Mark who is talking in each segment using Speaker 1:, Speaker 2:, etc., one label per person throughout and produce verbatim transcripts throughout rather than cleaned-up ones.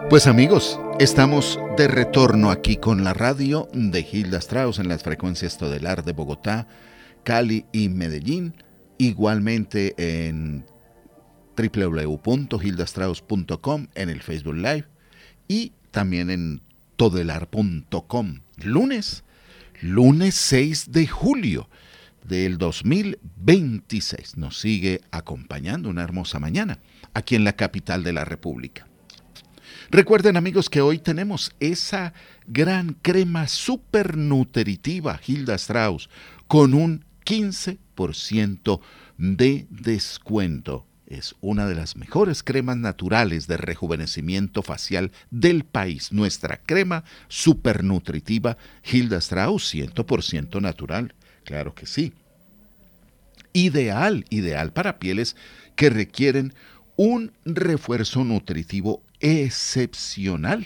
Speaker 1: Pues amigos, estamos de retorno aquí con la radio de Hilda Strauss en las frecuencias Todelar de Bogotá, Cali y Medellín, igualmente en doble u doble u doble u punto hilda strauss punto com en el Facebook Live y también en todelar punto com. Lunes, lunes seis de julio del dos mil veintiséis. Nos sigue acompañando una hermosa mañana aquí en la capital de la República. Recuerden amigos que hoy tenemos esa gran crema super nutritiva Hilda Strauss con un quince por ciento de descuento. Es una de las mejores cremas naturales de rejuvenecimiento facial del país. Nuestra crema super nutritiva Hilda Strauss, cien por ciento natural. Claro que sí. Ideal, ideal para pieles que requieren un refuerzo nutritivo excepcional,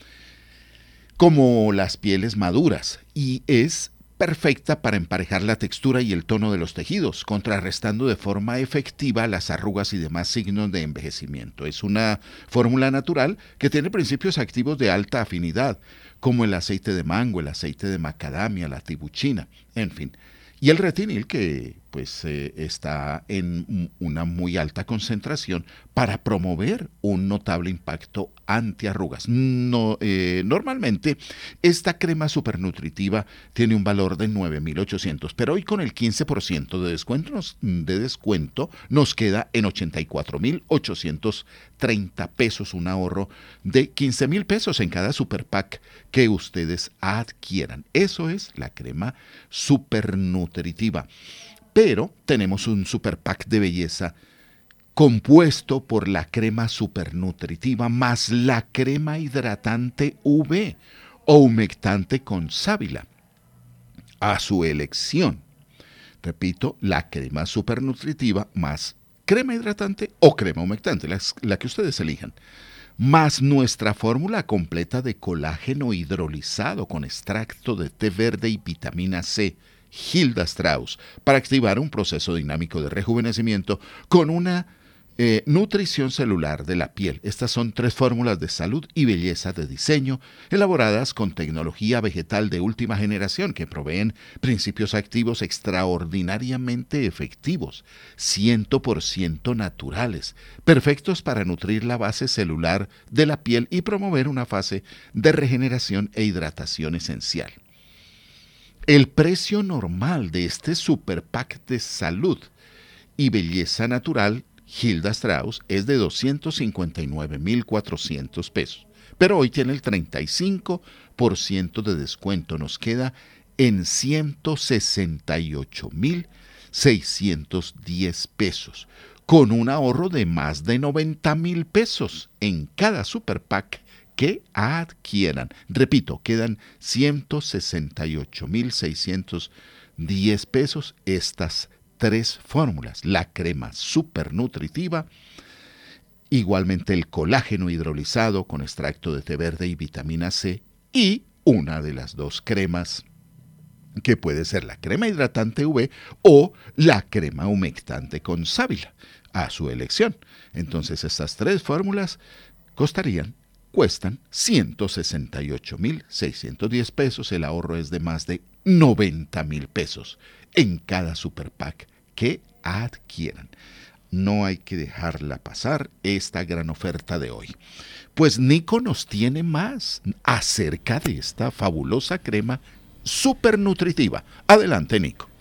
Speaker 1: como las pieles maduras, y es perfecta para emparejar la textura y el tono de los tejidos, contrarrestando de forma efectiva las arrugas y demás signos de envejecimiento. Es una fórmula natural que tiene principios activos de alta afinidad, como el aceite de mango, el aceite de macadamia, la tibuchina, en fin. Y el retinil, que pues eh, está en una muy alta concentración para promover un notable impacto antiarrugas. No, eh, normalmente esta crema supernutritiva tiene un valor de nueve mil ochocientos, pero hoy con el quince por ciento de descuento, nos, de descuento nos queda en ochenta y cuatro mil ochocientos treinta pesos, un ahorro de quince mil pesos en cada super pack que ustedes adquieran. Eso es la crema supernutritiva. Pero tenemos un super pack de belleza compuesto por la crema supernutritiva más la crema hidratante U V o humectante con sábila, a su elección. Repito, la crema supernutritiva más crema hidratante o crema humectante, la, la que ustedes elijan, más nuestra fórmula completa de colágeno hidrolizado con extracto de té verde y vitamina C, Hilda Strauss, para activar un proceso dinámico de rejuvenecimiento con una eh, nutrición celular de la piel. Estas son tres fórmulas de salud y belleza de diseño, elaboradas con tecnología vegetal de última generación que proveen principios activos extraordinariamente efectivos, cien por ciento naturales, perfectos para nutrir la base celular de la piel y promover una fase de regeneración e hidratación esencial. El precio normal de este super pack de salud y belleza natural Hilda Strauss es de doscientos cincuenta y nueve mil cuatrocientos pesos, pero hoy tiene el treinta y cinco por ciento de descuento, nos queda en ciento sesenta y ocho mil seiscientos diez pesos, con un ahorro de más de noventa mil pesos en cada super pack que adquieran. Repito, quedan ciento sesenta y ocho mil seiscientos diez pesos estas tres fórmulas. La crema super nutritiva, igualmente el colágeno hidrolizado con extracto de té verde y vitamina C y una de las dos cremas que puede ser la crema hidratante U V o la crema humectante con sábila, a su elección. Entonces estas tres fórmulas costarían Cuestan ciento sesenta y ocho mil seiscientos diez pesos, el ahorro es de más de noventa mil pesos en cada super pack que adquieran. No hay que dejarla pasar esta gran oferta de hoy. Pues Nico nos tiene más acerca de esta fabulosa crema super nutritiva. Adelante, Nico.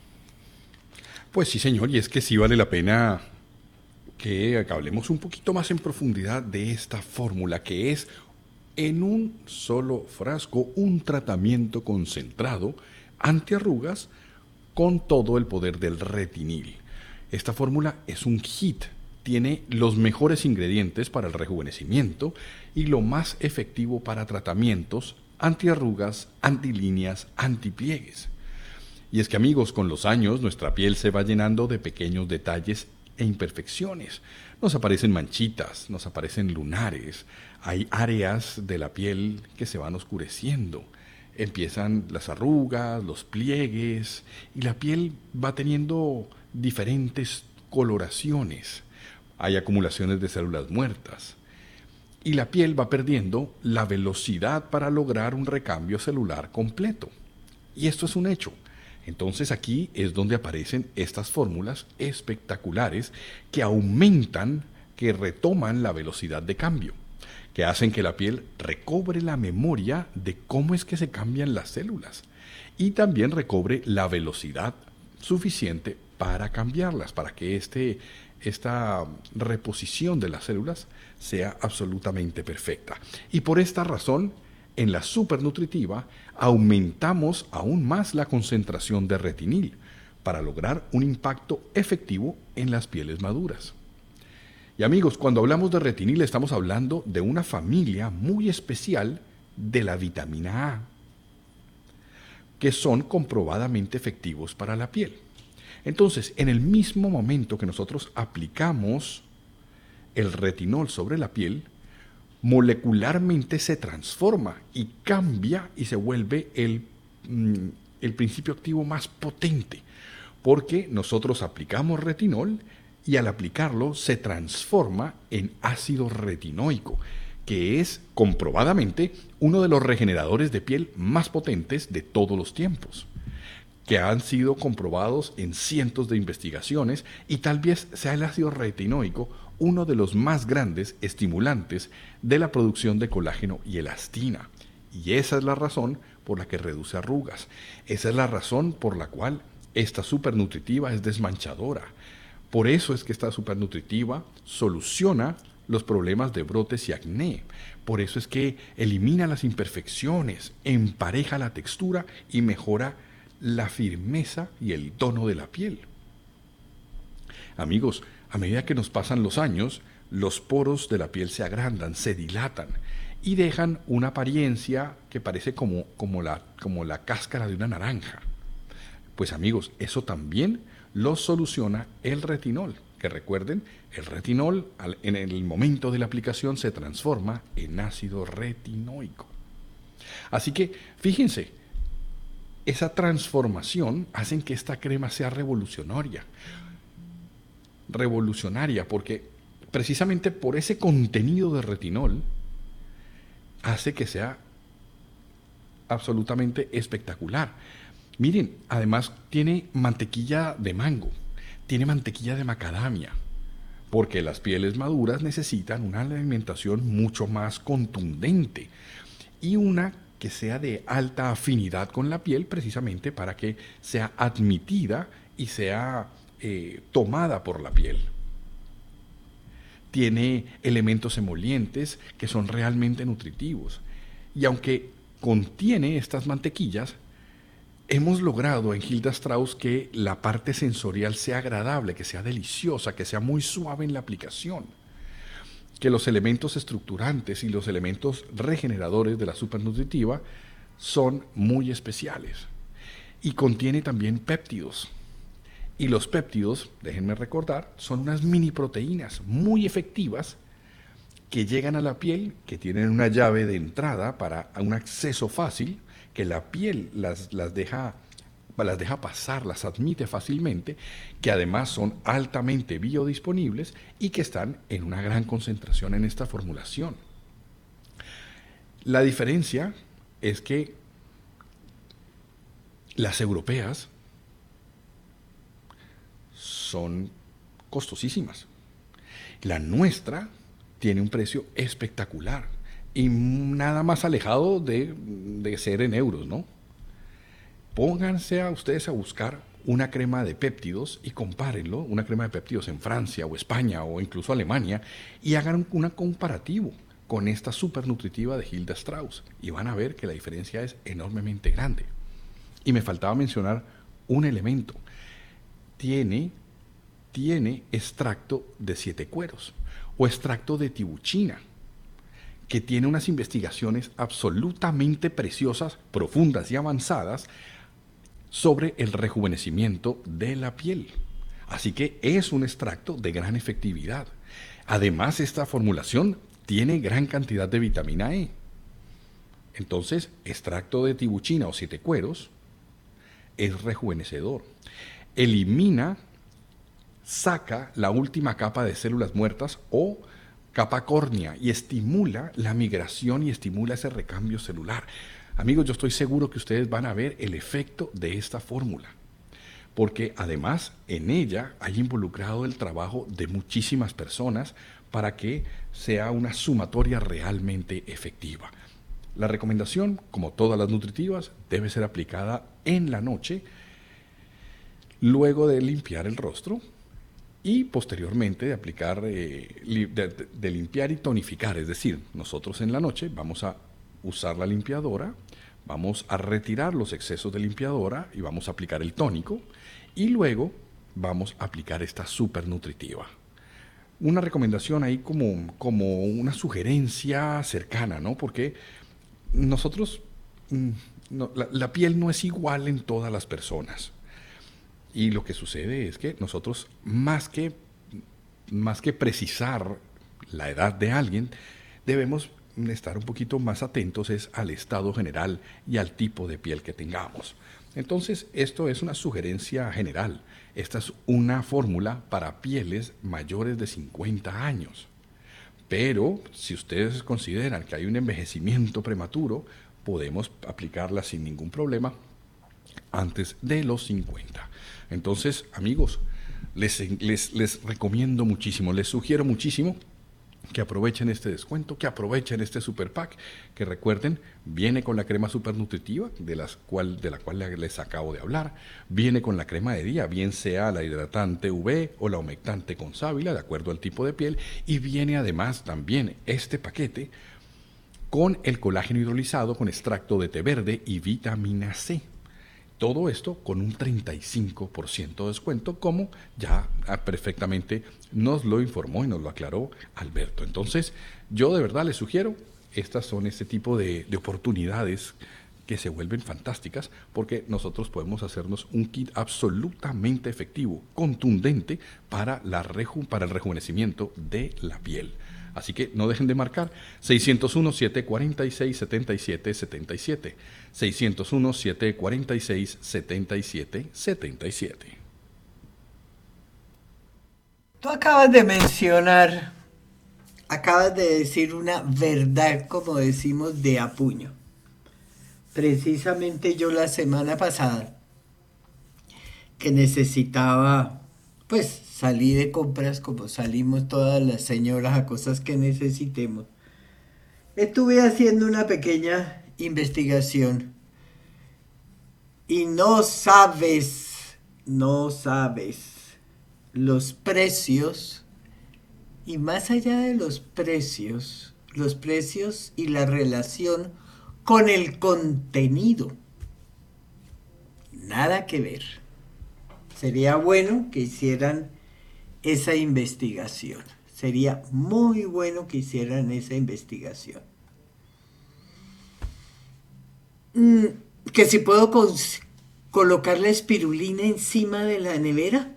Speaker 2: Pues sí, señor, y es que sí vale la pena que hablemos un poquito más en profundidad de esta fórmula, que es en un solo frasco un tratamiento concentrado antiarrugas con todo el poder del retinil. Esta fórmula es un hit, tiene los mejores ingredientes para el rejuvenecimiento y lo más efectivo para tratamientos antiarrugas, antilíneas, antipliegues. Y es que amigos, con los años nuestra piel se va llenando de pequeños detalles e imperfecciones. Nos aparecen manchitas, nos aparecen lunares, hay áreas de la piel que se van oscureciendo, empiezan las arrugas, los pliegues, y la piel va teniendo diferentes coloraciones. Hay acumulaciones de células muertas. y la piel va perdiendo la velocidad para lograr un recambio celular completo. Y esto es un hecho. Entonces aquí es donde aparecen estas fórmulas espectaculares que aumentan, que retoman la velocidad de cambio, que hacen que la piel recobre la memoria de cómo es que se cambian las células y también recobre la velocidad suficiente para cambiarlas, para que este, esta reposición de las células sea absolutamente perfecta. Y por esta razón, en la supernutritiva aumentamos aún más la concentración de retinil para lograr un impacto efectivo en las pieles maduras. Y amigos, cuando hablamos de retinil estamos hablando de una familia muy especial de la vitamina A, que son comprobadamente efectivos para la piel. Entonces, en el mismo momento que nosotros aplicamos el retinol sobre la piel, molecularmente se transforma y cambia y se vuelve el, el principio activo más potente, porque nosotros aplicamos retinol y al aplicarlo se transforma en ácido retinoico, que es comprobadamente uno de los regeneradores de piel más potentes de todos los tiempos, que han sido comprobados en cientos de investigaciones, y tal vez sea el ácido retinoico uno de los más grandes estimulantes de la producción de colágeno y elastina. Y esa es la razón por la que reduce arrugas. Esa es la razón por la cual esta supernutritiva es desmanchadora. Por eso es que esta supernutritiva soluciona los problemas de brotes y acné. Por eso es que elimina las imperfecciones, empareja la textura y mejora la firmeza y el tono de la piel. Amigos, a medida que nos pasan los años, los poros de la piel se agrandan, se dilatan y dejan una apariencia que parece como, como, la, como la cáscara de una naranja. Pues amigos, eso también lo soluciona el retinol, que recuerden, el retinol en el momento de la aplicación se transforma en ácido retinoico. Así que, fíjense, esa transformación hace que esta crema sea revolucionaria. Revolucionaria porque precisamente por ese contenido de retinol hace que sea absolutamente espectacular. Miren, además tiene mantequilla de mango, tiene mantequilla de macadamia, porque las pieles maduras necesitan una alimentación mucho más contundente y una que sea de alta afinidad con la piel, precisamente para que sea admitida y sea eh, tomada por la piel. Tiene elementos emolientes que son realmente nutritivos. Y aunque contiene estas mantequillas, hemos logrado en Hilda Strauss que la parte sensorial sea agradable, que sea deliciosa, que sea muy suave en la aplicación. Que los elementos estructurantes y los elementos regeneradores de la supernutritiva son muy especiales. Y contiene también péptidos. Y los péptidos, déjenme recordar, son unas mini proteínas muy efectivas que llegan a la piel, que tienen una llave de entrada para un acceso fácil, que la piel las, las deja las deja pasar, las admite fácilmente, que además son altamente biodisponibles y que están en una gran concentración en esta formulación. La diferencia es que las europeas son costosísimas. La nuestra tiene un precio espectacular y nada más alejado de, de ser en euros, ¿no? Pónganse a ustedes a buscar una crema de péptidos y compárenlo, una crema de péptidos en Francia o España o incluso Alemania, y hagan un comparativo con esta supernutritiva de Hilda Strauss y van a ver que la diferencia es enormemente grande. Y me faltaba mencionar un elemento. Tiene, tiene extracto de siete cueros o extracto de tibuchina, que tiene unas investigaciones absolutamente preciosas, profundas y avanzadas sobre el rejuvenecimiento de la piel. Así que es un extracto de gran efectividad. Además, esta formulación tiene gran cantidad de vitamina E. Entonces, extracto de tibuchina o siete cueros es rejuvenecedor. Elimina, saca la última capa de células muertas o capa córnea y estimula la migración y estimula ese recambio celular. Amigos, yo estoy seguro que ustedes van a ver el efecto de esta fórmula, porque además en ella hay involucrado el trabajo de muchísimas personas para que sea una sumatoria realmente efectiva. La recomendación, como todas las nutritivas, debe ser aplicada en la noche, luego de limpiar el rostro y posteriormente de aplicar, eh, de, de limpiar y tonificar. Es decir, nosotros en la noche vamos a usar la limpiadora, vamos a retirar los excesos de limpiadora y vamos a aplicar el tónico y luego vamos a aplicar esta super nutritiva. Una recomendación ahí como, como una sugerencia cercana, ¿no? Porque nosotros, no, la, la piel no es igual en todas las personas. Y lo que sucede es que nosotros, más que, más que precisar la edad de alguien, debemos estar un poquito más atentos es al estado general y al tipo de piel que tengamos. Entonces, esto es una sugerencia general. Esta es una fórmula para pieles mayores de cincuenta años. Pero, si ustedes consideran que hay un envejecimiento prematuro, podemos aplicarla sin ningún problema antes de los cincuenta. Entonces, amigos, les, les, les recomiendo muchísimo, les sugiero muchísimo que aprovechen este descuento, que aprovechen este super pack, que recuerden, viene con la crema super nutritiva, de, las cual, de la cual les acabo de hablar, viene con la crema de día, bien sea la hidratante U V o la humectante con sábila, de acuerdo al tipo de piel, y viene además también este paquete con el colágeno hidrolizado con extracto de té verde y vitamina C. Todo esto con un treinta y cinco por ciento de descuento, como ya perfectamente nos lo informó y nos lo aclaró Alberto. Entonces, yo de verdad les sugiero, estas son este tipo de, de oportunidades que se vuelven fantásticas, porque nosotros podemos hacernos un kit absolutamente efectivo, contundente para, la reju- para el rejuvenecimiento de la piel. Así que no dejen de marcar seis cero uno, siete cuatro seis, siete siete siete siete, seis cero uno, siete cuatro seis, siete siete siete siete.
Speaker 3: Tú acabas de mencionar, acabas de decir una verdad, como decimos, de a puño. Precisamente yo la semana pasada, que necesitaba, pues, salí de compras como salimos todas las señoras a cosas que necesitemos. Estuve haciendo una pequeña investigación y no sabes, no sabes los precios y más allá de los precios, los precios y la relación con el contenido. Nada que ver. Sería bueno que hicieran esa investigación. Sería muy bueno que hicieran esa investigación. Mm, que si puedo cons- colocar la espirulina encima de la nevera.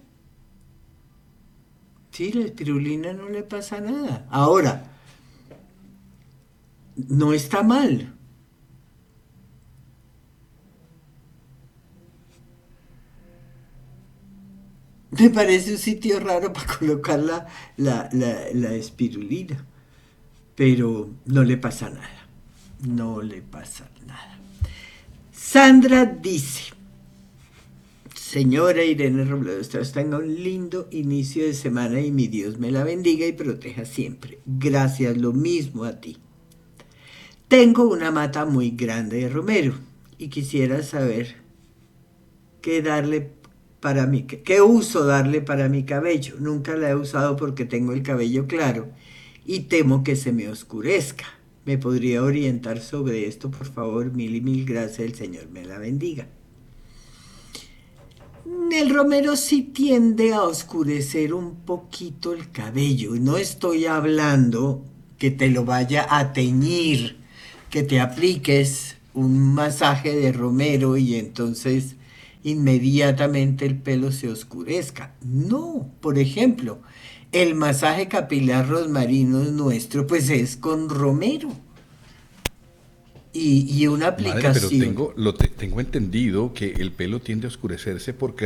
Speaker 3: Sí, la espirulina no le pasa nada. Ahora, no está mal. Me parece un sitio raro para colocar la, la, la, la espirulina, pero no le pasa nada, no le pasa nada. Sandra dice, señora Irene Robledo, tenga un lindo inicio de semana y mi Dios me la bendiga y proteja siempre. Gracias, lo mismo a ti. Tengo una mata muy grande de romero y quisiera saber qué darle para mí, qué, qué uso darle para mi cabello. Nunca la he usado porque tengo el cabello claro y temo que se me oscurezca. ¿Me podría orientar sobre esto, por favor? Mil y mil gracias, el Señor me la bendiga. El romero sí tiende a oscurecer un poquito el cabello. No estoy hablando que te lo vaya a teñir, que te apliques un masaje de romero y entonces inmediatamente el pelo se oscurezca. No, por ejemplo, el masaje capilar rosmarino nuestro pues es con romero. Y, y una aplicación.
Speaker 2: Madre, pero tengo, lo te, tengo entendido que el pelo tiende a oscurecerse porque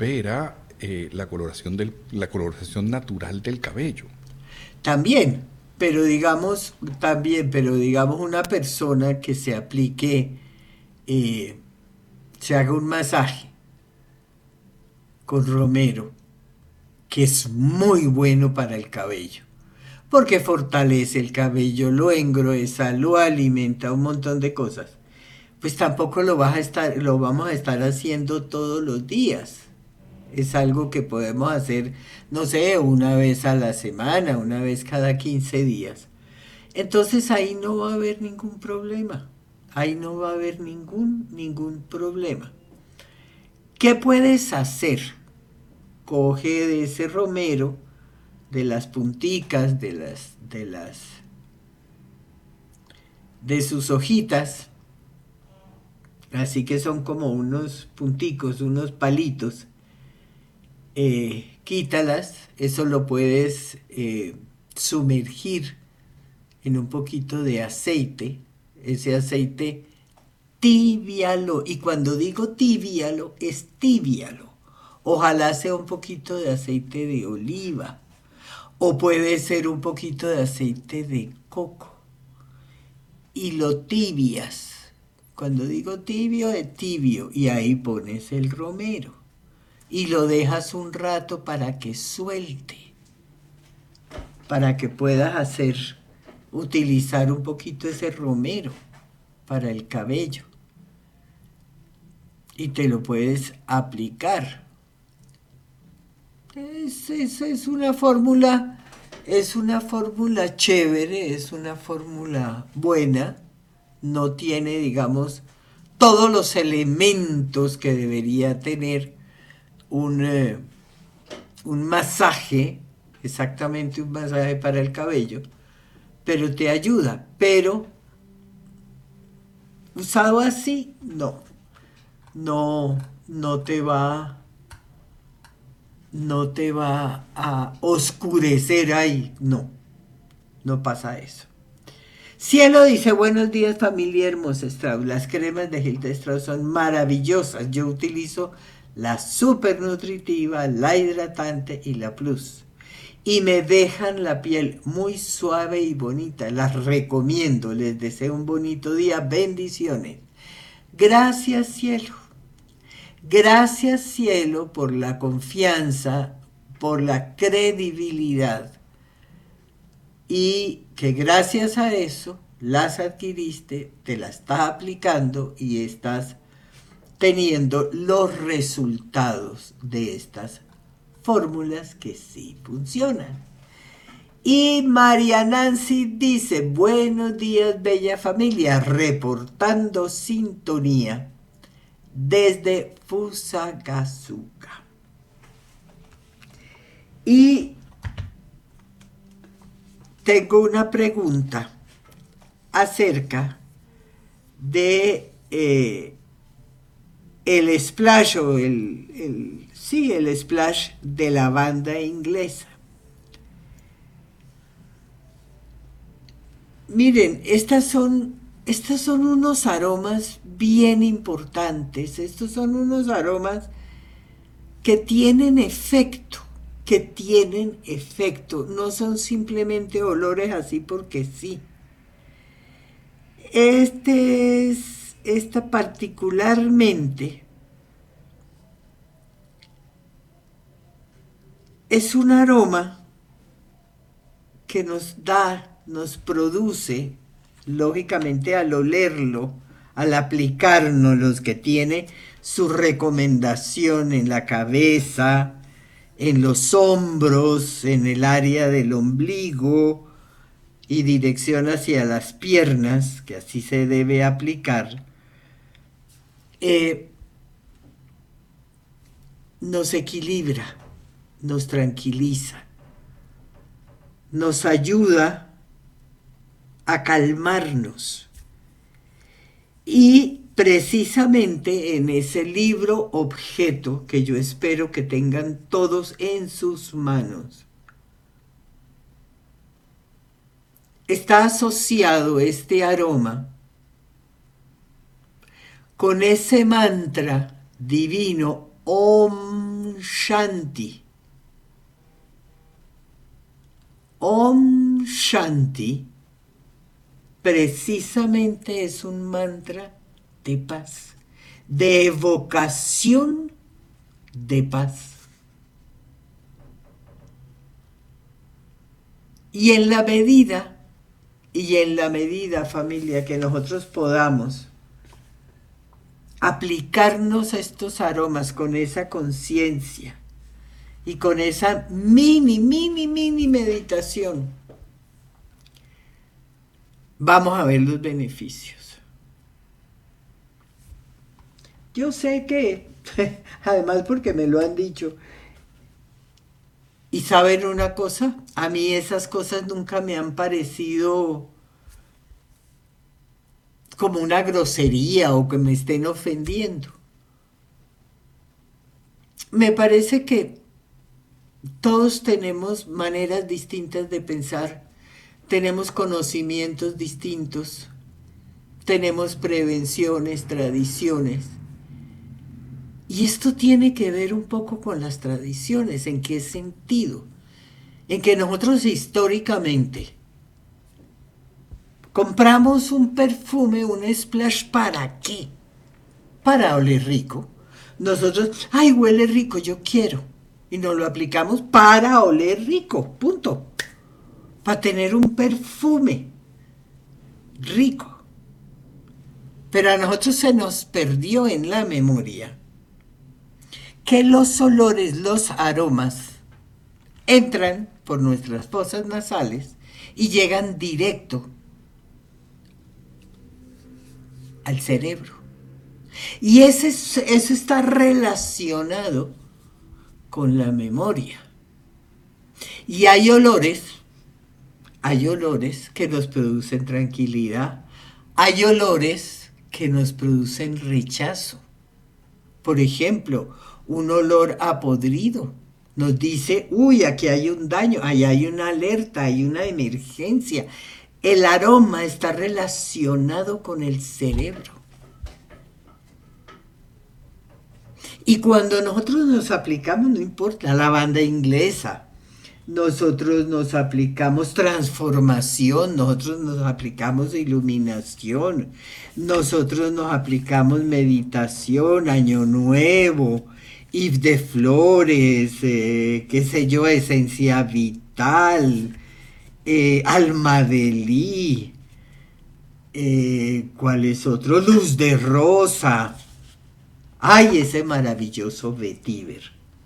Speaker 2: recupera eh, la coloración del, la coloración natural del cabello.
Speaker 3: También, pero digamos también, pero digamos una persona que se aplique, eh, se haga un masaje con romero, que es muy bueno para el cabello, porque fortalece el cabello, lo engruesa, lo alimenta, un montón de cosas. Pues tampoco lo vas a estar, lo vamos a estar haciendo todos los días. Es algo que podemos hacer, no sé, una vez a la semana, una vez cada quince días. Entonces ahí no va a haber ningún problema. Ahí no va a haber ningún, ningún problema. ¿Qué puedes hacer? Coge de ese romero, de las punticas, de las, de las, de sus hojitas, así que son como unos punticos, unos palitos, eh, quítalas, eso lo puedes eh, sumergir en un poquito de aceite, ese aceite tibialo, y cuando digo tibialo, es tibialo. Ojalá sea un poquito de aceite de oliva, o puede ser un poquito de aceite de coco, y lo tibias. Cuando digo tibio, es tibio, y ahí pones el romero, y lo dejas un rato para que suelte, para que puedas hacer, utilizar un poquito ese romero para el cabello, y te lo puedes aplicar. Es, es, es una fórmula, es una fórmula chévere, es una fórmula buena, no tiene, digamos, todos los elementos que debería tener un, eh, un masaje, exactamente un masaje para el cabello, pero te ayuda, pero usado así, no, no, no te va no te va a oscurecer ahí, no, no pasa eso. Cielo dice, buenos días familia hermosa Strauss, las cremas de Hilda Strauss son maravillosas, yo utilizo la super nutritiva, la hidratante y la plus, y me dejan la piel muy suave y bonita, las recomiendo, les deseo un bonito día, bendiciones. Gracias cielo. Gracias cielo por la confianza, por la credibilidad, y que gracias a eso las adquiriste, te las estás aplicando y estás teniendo los resultados de estas fórmulas que sí funcionan. Y María Nancy dice, buenos días bella familia, reportando sintonía desde Fusagasugá. Y tengo una pregunta acerca de eh, el splash o el, el sí, el splash de la banda inglesa. Miren, estas son Estos son unos aromas bien importantes, estos son unos aromas que tienen efecto, que tienen efecto, no son simplemente olores así porque sí. Este es, esta particularmente es un aroma que nos da, nos produce, lógicamente al olerlo, al aplicárnoslo, que tiene su recomendación en la cabeza, en los hombros, en el área del ombligo y dirección hacia las piernas, que así se debe aplicar, eh, nos equilibra, nos tranquiliza, nos ayuda a calmarnos. Y precisamente en ese libro objeto que yo espero que tengan todos en sus manos, está asociado este aroma con ese mantra divino Om Shanti. Om Shanti precisamente es un mantra de paz, de evocación de paz. Y en la medida, y en la medida, familia, que nosotros podamos aplicarnos a estos aromas con esa conciencia y con esa mini, mini, mini meditación, vamos a ver los beneficios. Yo sé que, además porque me lo han dicho, y saben una cosa, a mí esas cosas nunca me han parecido como una grosería o que me estén ofendiendo. Me parece que todos tenemos maneras distintas de pensar, tenemos conocimientos distintos, tenemos prevenciones, tradiciones. Y esto tiene que ver un poco con las tradiciones. ¿En qué sentido? En que nosotros históricamente compramos un perfume, un splash, ¿para qué? Para oler rico. Nosotros, ay, huele rico, yo quiero. Y nos lo aplicamos para oler rico, punto. Para tener un perfume rico. Pero a nosotros se nos perdió en la memoria que los olores, los aromas, entran por nuestras fosas nasales y llegan directo al cerebro. Y ese, eso está relacionado con la memoria. Y hay olores, hay olores que nos producen tranquilidad, hay olores que nos producen rechazo. Por ejemplo, un olor a podrido nos dice, uy, aquí hay un daño, ahí hay una alerta, hay una emergencia. El aroma está relacionado con el cerebro. Y cuando nosotros nos aplicamos, no importa, lavanda inglesa, nosotros nos aplicamos transformación, nosotros nos aplicamos iluminación, nosotros nos aplicamos meditación, año nuevo, Yves de flores, eh, qué sé yo, esencia vital, eh, alma de Lee, eh, ¿cuál es otro? Luz de rosa. ¡Ay, ese maravilloso vetiver!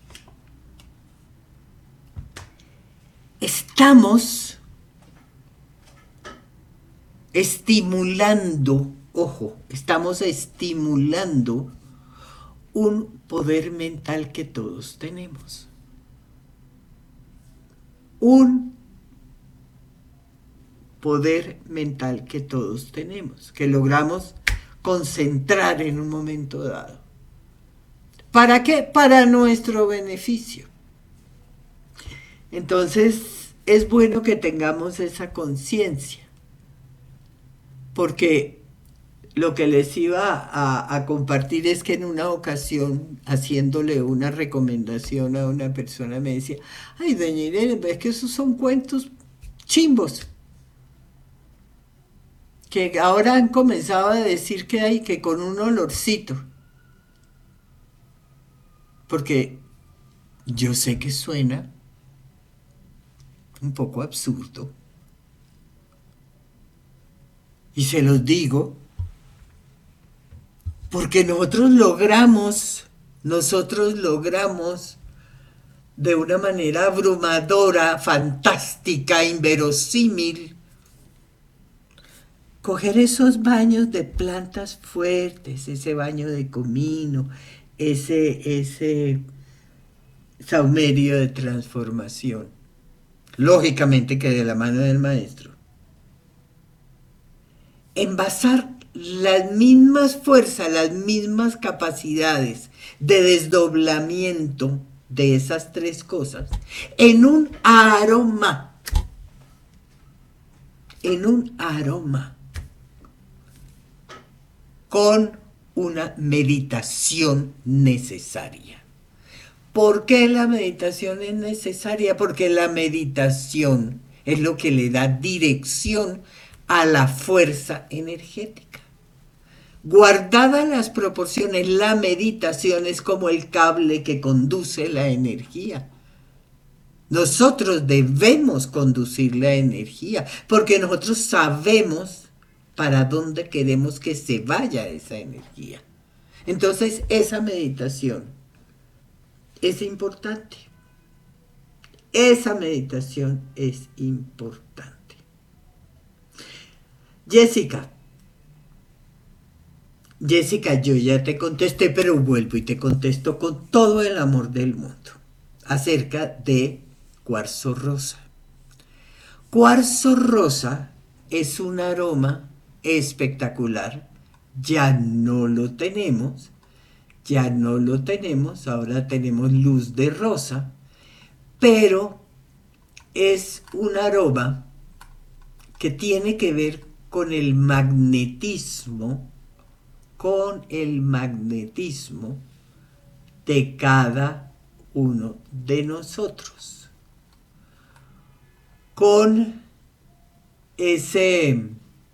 Speaker 3: Estamos estimulando, ojo, estamos estimulando un poder mental que todos tenemos. Un poder mental que todos tenemos, que logramos concentrar en un momento dado. ¿Para qué? Para nuestro beneficio. Entonces, es bueno que tengamos esa conciencia, porque lo que les iba a, a compartir es que en una ocasión, haciéndole una recomendación a una persona, me decía, ay, doña Irene, es que esos son cuentos chimbos, que ahora han comenzado a decir que hay que con un olorcito, porque yo sé que suena un poco absurdo, y se los digo, porque nosotros logramos, nosotros logramos de una manera abrumadora, fantástica, inverosímil, coger esos baños de plantas fuertes, ese baño de comino, ese, ese saumerio de transformación, lógicamente que de la mano del maestro, envasar las mismas fuerzas, las mismas capacidades de desdoblamiento de esas tres cosas en un aroma, en un aroma, con una meditación necesaria. ¿Por qué la meditación es necesaria? Porque la meditación es lo que le da dirección a la fuerza energética. Guardadas las proporciones, la meditación es como el cable que conduce la energía. Nosotros debemos conducir la energía porque nosotros sabemos para dónde queremos que se vaya esa energía. Entonces, esa meditación es importante. Esa meditación es importante. Jessica, Jessica, yo ya te contesté, pero vuelvo y te contesto con todo el amor del mundo acerca de cuarzo rosa. Cuarzo rosa es un aroma espectacular. Ya no lo tenemos, ya no lo tenemos, ahora tenemos luz de rosa, pero es un aroma que tiene que ver con el magnetismo, con el magnetismo de cada uno de nosotros, con ese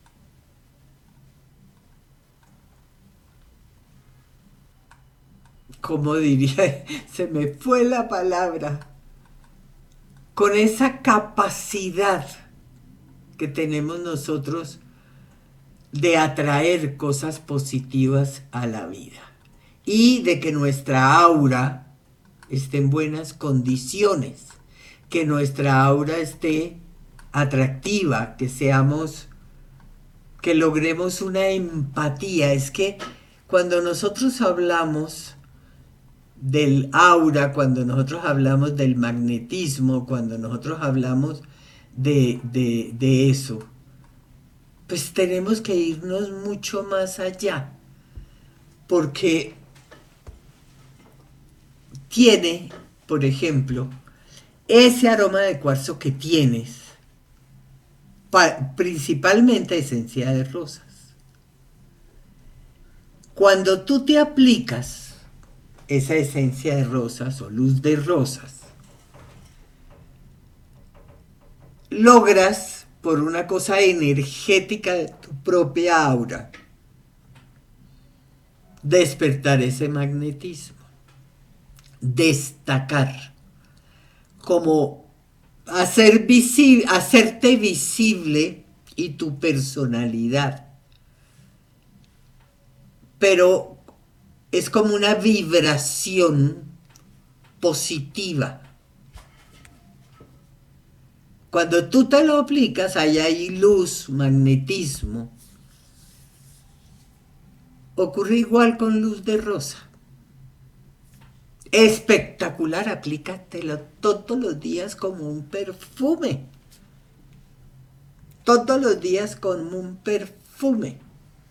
Speaker 3: ¿cómo diría? Se me fue la palabra. Con esa capacidad que tenemos nosotros de atraer cosas positivas a la vida y de que nuestra aura esté en buenas condiciones, que nuestra aura esté atractiva, que seamos, que logremos una empatía. Es que cuando nosotros hablamos del aura, cuando nosotros hablamos del magnetismo, cuando nosotros hablamos de, de, de eso, pues tenemos que irnos mucho más allá, porque tiene, por ejemplo, ese aroma de cuarzo que tienes, principalmente esencia de rosas. Cuando tú te aplicas esa esencia de rosas o luz de rosas, logras, por una cosa energética de tu propia aura, despertar ese magnetismo, destacar, como hacer visible, hacerte visible y tu personalidad. Pero es como una vibración positiva. Cuando tú te lo aplicas, ahí hay luz, magnetismo. Ocurre igual con luz de rosa. Espectacular, aplícatelo todos los días como un perfume. Todos los días como un perfume.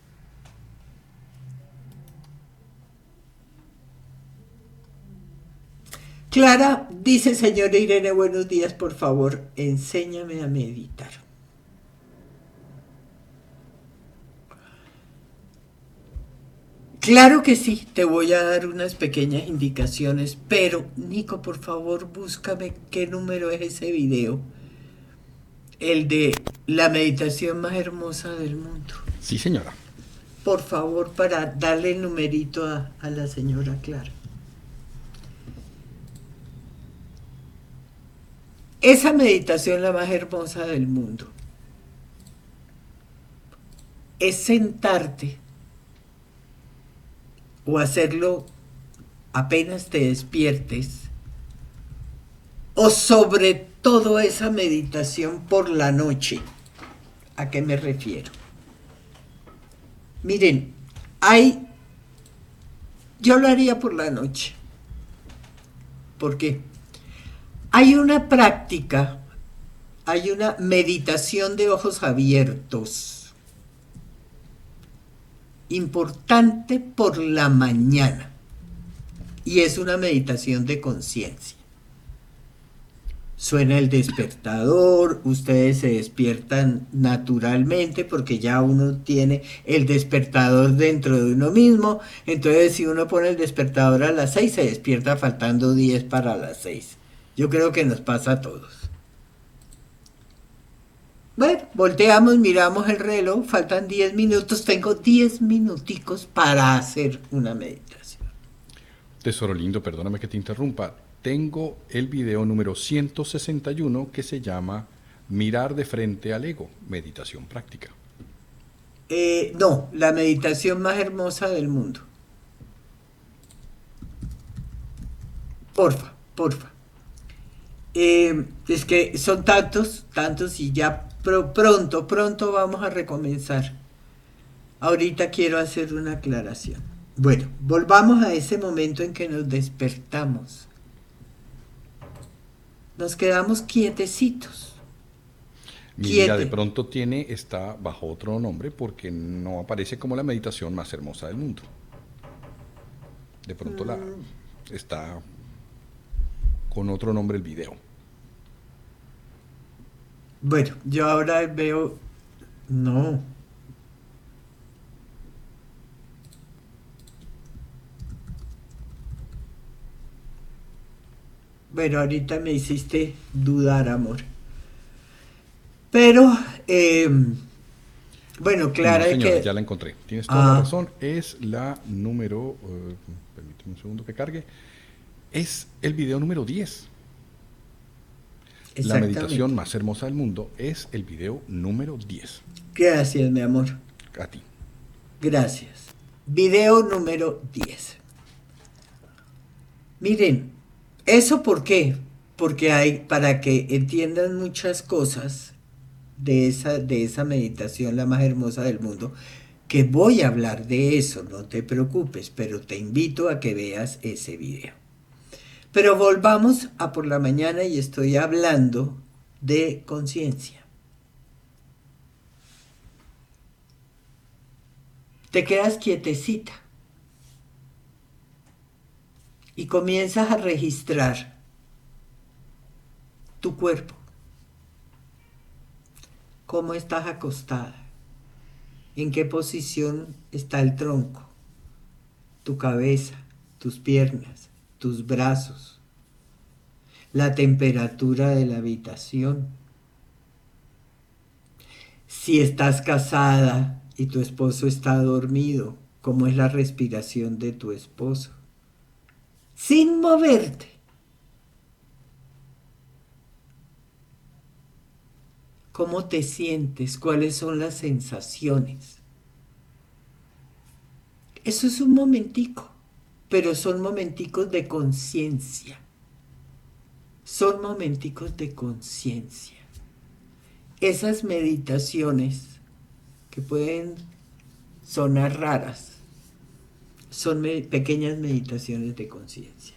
Speaker 3: Clara dice, señora Irene, buenos días, por favor, enséñame a meditar. Claro que sí, te voy a dar unas pequeñas indicaciones, pero Nico, por favor, búscame qué número es ese video, el de la meditación más hermosa del mundo.
Speaker 2: Sí, señora.
Speaker 3: Por favor, para darle el numerito a, a la señora Clara. Esa meditación, la más hermosa del mundo, es sentarte o hacerlo apenas te despiertes, o sobre todo esa meditación por la noche. ¿A qué me refiero? Miren, hay, yo lo haría por la noche. ¿Por qué? Hay una práctica, hay una meditación de ojos abiertos, importante por la mañana, y es una meditación de conciencia. Suena el despertador, ustedes se despiertan naturalmente porque ya uno tiene el despertador dentro de uno mismo. Entonces, si uno pone el despertador a las seis, se despierta faltando diez para las seis. Yo creo que nos pasa a todos. Bueno, volteamos, miramos el reloj, faltan diez minutos, tengo diez minuticos para hacer una meditación.
Speaker 2: Tesoro lindo, perdóname que te interrumpa. Tengo el video número ciento sesenta y uno que se llama Mirar de frente al ego, meditación práctica.
Speaker 3: Eh, no, la meditación más hermosa del mundo. Porfa, porfa. Eh, es que son tantos, tantos y ya pro- pronto, pronto vamos a recomenzar. Ahorita quiero hacer una aclaración. Bueno, volvamos a ese momento en que nos despertamos. Nos quedamos quietecitos.
Speaker 2: Mi
Speaker 3: Quiete.
Speaker 2: vida de pronto tiene, está bajo otro nombre porque no aparece como la meditación más hermosa del mundo. De pronto la está con otro nombre el video.
Speaker 3: Bueno, yo ahora veo... No. Bueno, ahorita me hiciste dudar, amor. Pero, eh, bueno, claro,
Speaker 2: No,
Speaker 3: hay
Speaker 2: señora,
Speaker 3: que...
Speaker 2: ya la encontré. Tienes toda
Speaker 3: Ah.
Speaker 2: la razón. Es la número... eh, permíteme un segundo que cargue. Es el video número diez. La
Speaker 3: Exactamente.
Speaker 2: meditación más hermosa del mundo es el video número diez.
Speaker 3: Gracias, mi amor.
Speaker 2: A ti.
Speaker 3: Gracias. Video número diez. Miren, ¿eso por qué? Porque hay, para que entiendan muchas cosas de esa, de esa meditación, la más hermosa del mundo, que voy a hablar de eso, no te preocupes, pero te invito a que veas ese video. Pero volvamos a por la mañana y estoy hablando de conciencia. Te quedas quietecita y comienzas a registrar tu cuerpo. ¿Cómo estás acostada? ¿En qué posición está el tronco? Tu cabeza, tus piernas, tus brazos, la temperatura de la habitación. Si estás casada y tu esposo está dormido, ¿cómo es la respiración de tu esposo? Sin moverte. ¿Cómo te sientes? ¿Cuáles son las sensaciones? Eso es un momentico, pero son momenticos de conciencia. Son momenticos de conciencia. Esas meditaciones que pueden sonar raras son me- pequeñas meditaciones de conciencia.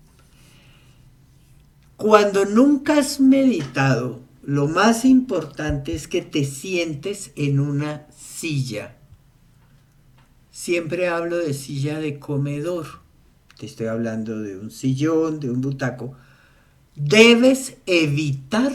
Speaker 3: Cuando nunca has meditado, lo más importante es que te sientes en una silla. Siempre hablo de silla de comedor. Te estoy hablando de un sillón, de un butaco. Debes evitar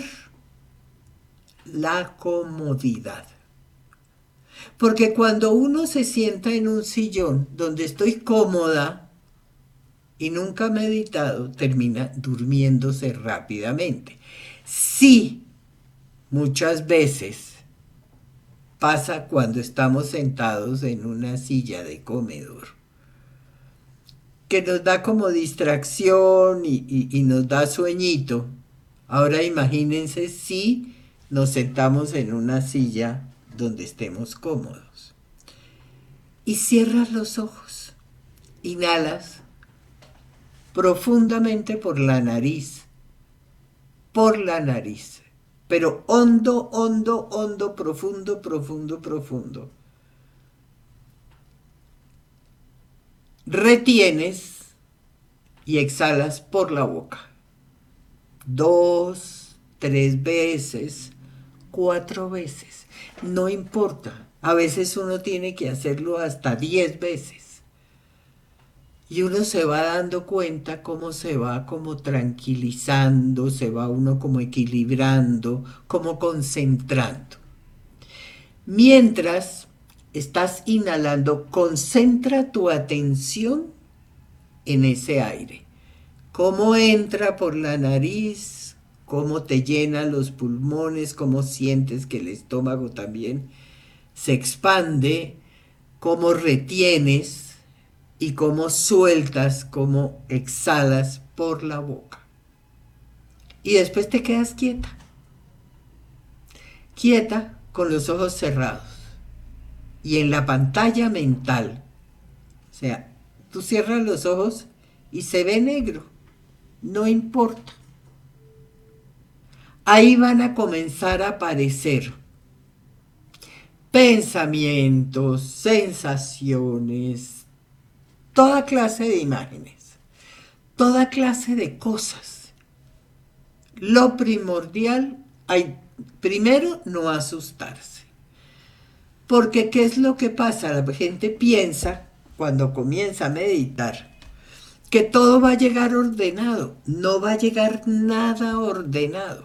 Speaker 3: la comodidad. Porque cuando uno se sienta en un sillón donde estoy cómoda y nunca ha meditado, termina durmiéndose rápidamente. Sí, muchas veces pasa cuando estamos sentados en una silla de comedor, que nos da como distracción y, y, y nos da sueñito. Ahora imagínense si nos sentamos en una silla donde estemos cómodos. Y cierras los ojos, inhalas profundamente por la nariz, por la nariz, pero hondo, hondo, hondo, profundo, profundo, profundo. Retienes y exhalas por la boca. Dos, tres veces, cuatro veces. No importa. A veces uno tiene que hacerlo hasta diez veces. Y uno se va dando cuenta cómo se va como tranquilizando, se va uno como equilibrando, como concentrando. Mientras estás inhalando, concentra tu atención en ese aire. Cómo entra por la nariz, cómo te llena los pulmones, cómo sientes que el estómago también se expande, cómo retienes y cómo sueltas, cómo exhalas por la boca. Y después te quedas quieta. Quieta con los ojos cerrados. Y en la pantalla mental, o sea, tú cierras los ojos y se ve negro. No importa. Ahí van a comenzar a aparecer pensamientos, sensaciones, toda clase de imágenes, toda clase de cosas. Lo primordial, hay, primero, no asustarse. Porque ¿qué es lo que pasa? La gente piensa, cuando comienza a meditar, que todo va a llegar ordenado. No va a llegar nada ordenado.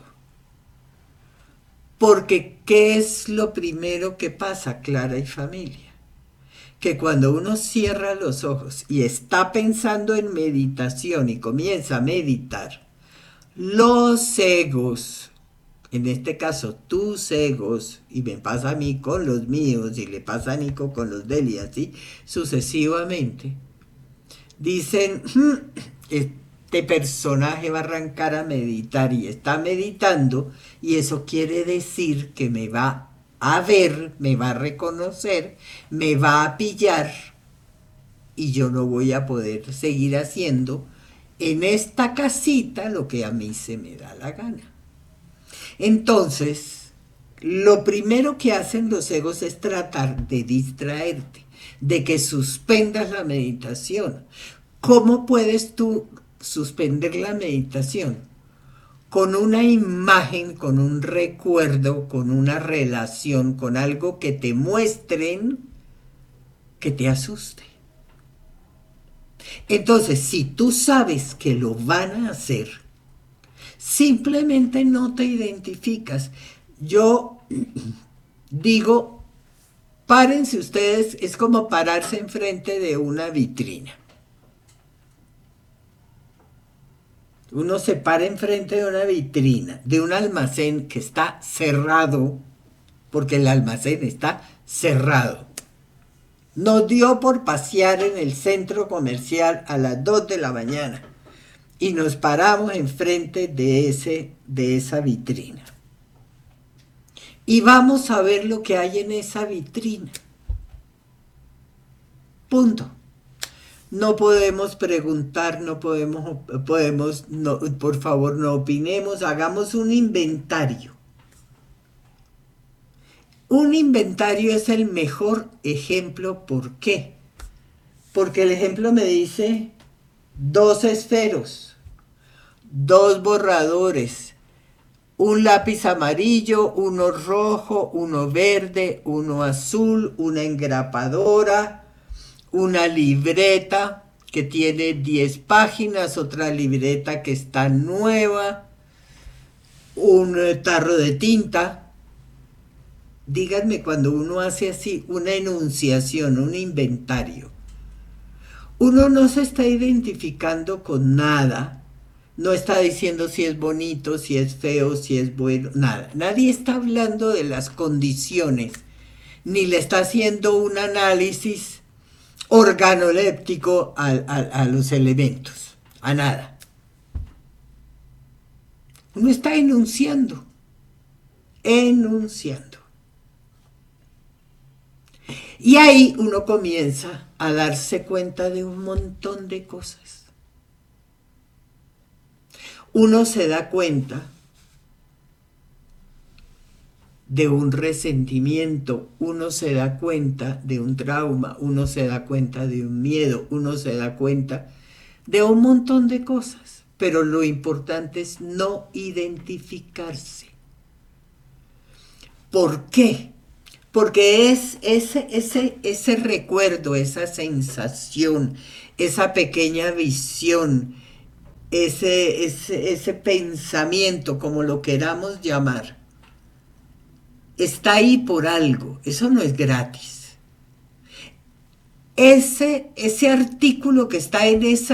Speaker 3: Porque ¿qué es lo primero que pasa, Clara y familia? Que cuando uno cierra los ojos y está pensando en meditación y comienza a meditar, los egos, en este caso tus egos, y me pasa a mí con los míos, y le pasa a Nico con los de él, y así sucesivamente, dicen, este personaje va a arrancar a meditar y está meditando, y eso quiere decir que me va a ver, me va a reconocer, me va a pillar, y yo no voy a poder seguir haciendo en esta casita lo que a mí se me da la gana. Entonces, lo primero que hacen los egos es tratar de distraerte, de que suspendas la meditación. ¿Cómo puedes tú suspender la meditación? Con una imagen, con un recuerdo, con una relación, con algo que te muestren que te asuste. Entonces, si tú sabes que lo van a hacer, simplemente no te identificas. Yo digo, párense ustedes, es como pararse enfrente de una vitrina. Uno se para enfrente de una vitrina, de un almacén que está cerrado, porque el almacén está cerrado. Nos dio por pasear en el centro comercial a las dos de la mañana y nos paramos enfrente de, ese, de esa vitrina. Y vamos a ver lo que hay en esa vitrina. Punto. No podemos preguntar, no podemos, podemos no, por favor, no opinemos, hagamos un inventario. Un inventario es el mejor ejemplo. ¿Por qué? Porque el ejemplo me dice dos esferos, dos borradores, un lápiz amarillo, uno rojo, uno verde, uno azul, una engrapadora, una libreta que tiene diez páginas, otra libreta que está nueva, un tarro de tinta. Díganme, cuando uno hace así una enunciación, un inventario, uno no se está identificando con nada, no está diciendo si es bonito, si es feo, si es bueno, nada. Nadie está hablando de las condiciones, ni le está haciendo un análisis organoléptico a, a, a los elementos, a nada. Uno está enunciando, enunciando. Y ahí uno comienza a darse cuenta de un montón de cosas. Uno se da cuenta de un resentimiento, uno se da cuenta de un trauma, uno se da cuenta de un miedo, uno se da cuenta de un montón de cosas. Pero lo importante es no identificarse. ¿Por qué? Porque es ese, ese, ese recuerdo, esa sensación, esa pequeña visión, ese, ese, ese pensamiento, como lo queramos llamar, está ahí por algo. Eso no es gratis. Ese, ese artículo que está en esa